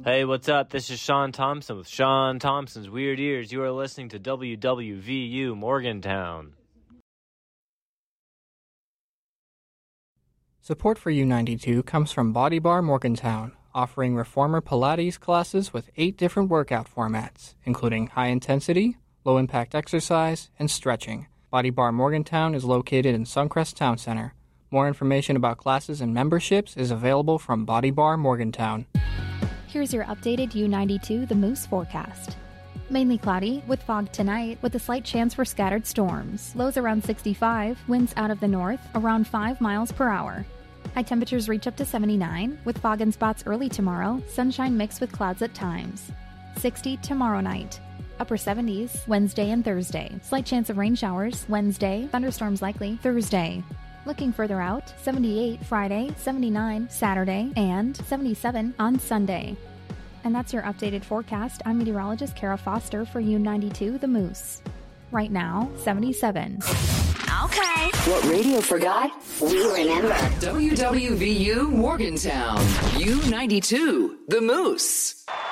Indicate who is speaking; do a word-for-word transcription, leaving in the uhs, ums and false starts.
Speaker 1: Hey, what's up? This is Sean Thompson with Sean Thompson's Weird Ears. You are listening to W W V U Morgantown.
Speaker 2: Support for U ninety-two comes from Body Bar Morgantown, offering reformer Pilates classes with eight different workout formats, including high-intensity, low-impact exercise, and stretching. Body Bar Morgantown is located in Suncrest Town Center. More information about classes and memberships is available from Body Bar Morgantown.
Speaker 3: Here's your updated U ninety-two The Moose forecast. Mainly cloudy, with fog tonight, with a slight chance for scattered storms. Lows around sixty-five, winds out of the north, around five miles per hour. High temperatures reach up to seventy-nine, with fog in spots early tomorrow, sunshine mixed with clouds at times. sixty tomorrow night. Upper seventies, Wednesday and Thursday. Slight chance of rain showers, Wednesday, thunderstorms likely, Thursday. Looking further out, seventy-eight Friday, seventy-nine Saturday, and seventy-seven on Sunday. And that's your updated forecast. I'm meteorologist Kara Foster for U ninety-two The Moose. Right now, seventy-seven.
Speaker 4: Okay. What radio forgot, we remember.
Speaker 5: W W V U Morgantown. U ninety-two The Moose.